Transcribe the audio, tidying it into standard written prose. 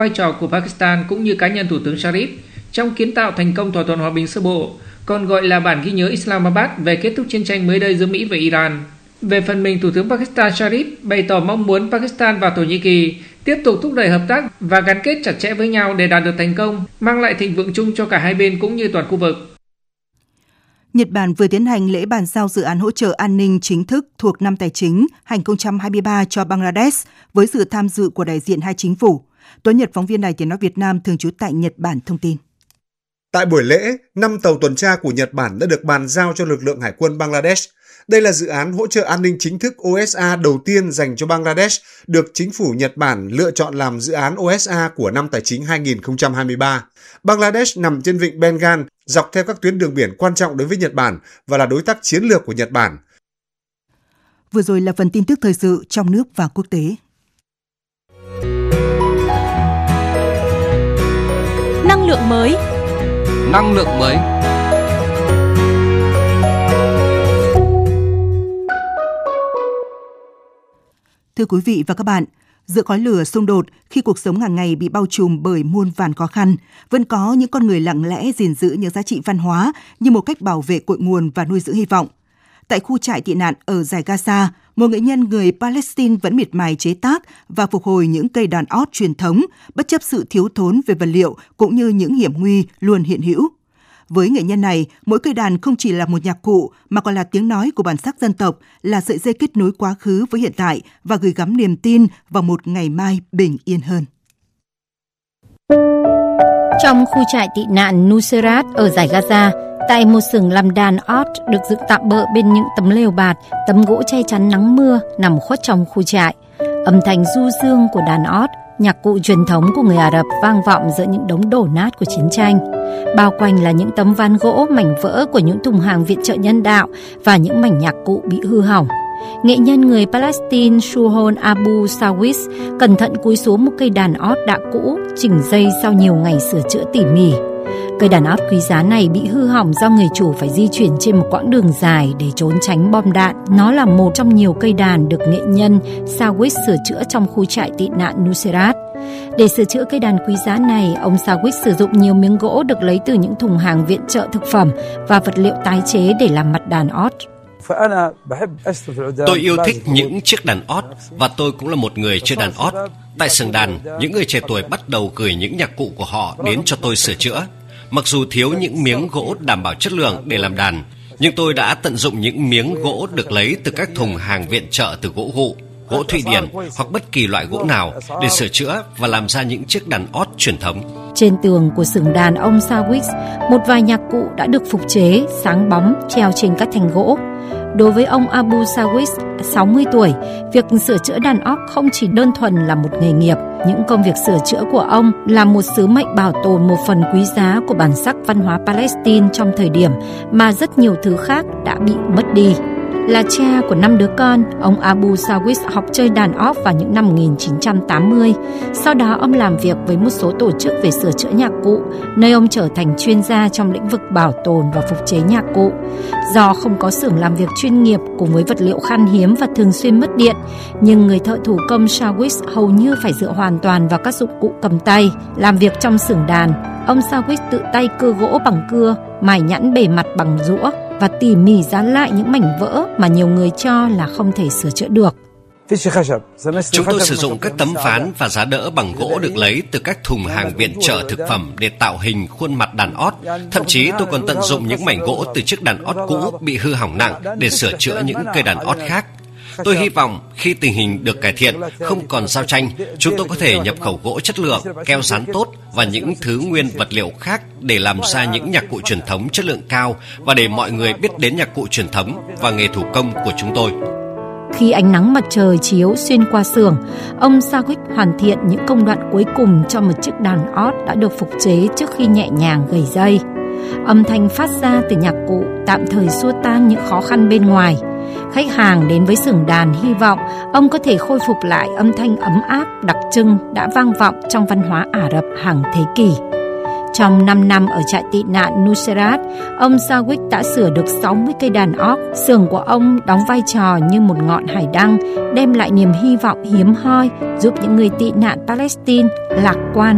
vai trò của Pakistan cũng như cá nhân Thủ tướng Sharif trong kiến tạo thành công thỏa thuận hòa bình sơ bộ, còn gọi là bản ghi nhớ Islamabad về kết thúc chiến tranh mới đây giữa Mỹ và Iran. Về phần mình, Thủ tướng Pakistan Sharif bày tỏ mong muốn Pakistan và Thổ Nhĩ Kỳ tiếp tục thúc đẩy hợp tác và gắn kết chặt chẽ với nhau để đạt được thành công, mang lại thịnh vượng chung cho cả hai bên cũng như toàn khu vực. Nhật Bản vừa tiến hành lễ bàn giao dự án hỗ trợ an ninh chính thức thuộc năm tài chính 2023 cho Bangladesh với sự tham dự của đại diện hai chính phủ. Tuấn Nhật, phóng viên Đài Tiếng nói Việt Nam thường trú tại Nhật Bản thông tin. Tại buổi lễ, 5 tàu tuần tra của Nhật Bản đã được bàn giao cho lực lượng hải quân Bangladesh. Đây là dự án hỗ trợ an ninh chính thức OSA đầu tiên dành cho Bangladesh, được chính phủ Nhật Bản lựa chọn làm dự án OSA của năm tài chính 2023. Bangladesh nằm trên vịnh Bengal, dọc theo các tuyến đường biển quan trọng đối với Nhật Bản và là đối tác chiến lược của Nhật Bản. Vừa rồi là phần tin tức thời sự trong nước và quốc tế. Năng lượng mới. Năng lượng mới. Thưa quý vị và các bạn, giữa khói lửa xung đột, khi cuộc sống hàng ngày bị bao trùm bởi muôn vàn khó khăn, vẫn có những con người lặng lẽ gìn giữ những giá trị văn hóa như một cách bảo vệ cội nguồn và nuôi dưỡng hy vọng. Tại khu trại tị nạn ở dải Gaza, một nghệ nhân người Palestine vẫn miệt mài chế tác và phục hồi những cây đàn ót truyền thống, bất chấp sự thiếu thốn về vật liệu cũng như những hiểm nguy luôn hiện hữu. Với nghệ nhân này, mỗi cây đàn không chỉ là một nhạc cụ mà còn là tiếng nói của bản sắc dân tộc, là sợi dây kết nối quá khứ với hiện tại và gửi gắm niềm tin vào một ngày mai bình yên hơn. Trong khu trại tị nạn Nuseirat ở dải Gaza, tại một xưởng làm đàn ót được dựng tạm bợ bên những tấm lều bạt, tấm gỗ che chắn nắng mưa nằm khuất trong khu trại. Âm thanh du dương của đàn ót, nhạc cụ truyền thống của người Ả Rập vang vọng giữa những đống đổ nát của chiến tranh. Bao quanh là những tấm ván gỗ mảnh vỡ của những thùng hàng viện trợ nhân đạo và những mảnh nhạc cụ bị hư hỏng. Nghệ nhân người Palestine Shuhon Abu Sawis cẩn thận cúi xuống một cây đàn ót đã cũ, chỉnh dây sau nhiều ngày sửa chữa tỉ mỉ. Cây đàn ót quý giá này bị hư hỏng do người chủ phải di chuyển trên một quãng đường dài để trốn tránh bom đạn. Nó là một trong nhiều cây đàn được nghệ nhân Sawis sửa chữa trong khu trại tị nạn Nuseirat. Để sửa chữa cây đàn quý giá này, ông Sawis sử dụng nhiều miếng gỗ được lấy từ những thùng hàng viện trợ thực phẩm và vật liệu tái chế để làm mặt đàn ót. Tôi yêu thích những chiếc đàn ót và tôi cũng là một người chơi đàn ót. Tại xưởng đàn, những người trẻ tuổi bắt đầu gửi những nhạc cụ của họ đến cho tôi sửa chữa. Mặc dù thiếu những miếng gỗ đảm bảo chất lượng để làm đàn, nhưng tôi đã tận dụng những miếng gỗ được lấy từ các thùng hàng viện trợ từ gỗ gụ, gỗ Thụy Điển hoặc bất kỳ loại gỗ nào để sửa chữa và làm ra những chiếc đàn ót truyền thống. Trên tường của xưởng đàn ông Sawis, một vài nhạc cụ đã được phục chế, sáng bóng, treo trên các thanh gỗ. Đối với ông Abu Sawis, 60 tuổi, việc sửa chữa đàn ót không chỉ đơn thuần là một nghề nghiệp. Những công việc sửa chữa của ông là một sứ mệnh bảo tồn một phần quý giá của bản sắc văn hóa Palestine trong thời điểm mà rất nhiều thứ khác đã bị mất đi. Là cha của 5 đứa con, ông Abu Sawis học chơi đàn óp vào những năm 1980. Sau đó ông làm việc với một số tổ chức về sửa chữa nhạc cụ, nơi ông trở thành chuyên gia trong lĩnh vực bảo tồn và phục chế nhạc cụ. Do không có xưởng làm việc chuyên nghiệp cùng với vật liệu khan hiếm và thường xuyên mất điện, nhưng người thợ thủ công Sawis hầu như phải dựa hoàn toàn vào các dụng cụ cầm tay. Làm việc trong xưởng đàn, ông Sawis tự tay cưa gỗ bằng cưa, mài nhẵn bề mặt bằng rũa và tỉ mỉ dán lại những mảnh vỡ mà nhiều người cho là không thể sửa chữa được. Chúng tôi sử dụng các tấm ván và giá đỡ bằng gỗ được lấy từ các thùng hàng viện trợ thực phẩm để tạo hình khuôn mặt đàn ót. Thậm chí tôi còn tận dụng những mảnh gỗ từ chiếc đàn ót cũ bị hư hỏng nặng để sửa chữa những cây đàn ót khác. Tôi hy vọng khi tình hình được cải thiện, không còn giao tranh, chúng tôi có thể nhập khẩu gỗ chất lượng, keo dán tốt và những thứ nguyên vật liệu khác để làm ra những nhạc cụ truyền thống chất lượng cao và để mọi người biết đến nhạc cụ truyền thống và nghề thủ công của chúng tôi. Khi ánh nắng mặt trời chiếu xuyên qua xưởng, ông Sawis hoàn thiện những công đoạn cuối cùng cho một chiếc đàn ót đã được phục chế trước khi nhẹ nhàng gảy dây. Âm thanh phát ra từ nhạc cụ tạm thời xua tan những khó khăn bên ngoài. Khách hàng đến với xưởng đàn hy vọng ông có thể khôi phục lại âm thanh ấm áp đặc trưng đã vang vọng trong văn hóa Ả Rập hàng thế kỷ. Trong 5 năm ở trại tị nạn Nuseirat, ông Sawis đã sửa được 60 cây đàn ót. Xưởng của ông đóng vai trò như một ngọn hải đăng, đem lại niềm hy vọng hiếm hoi, giúp những người tị nạn Palestine lạc quan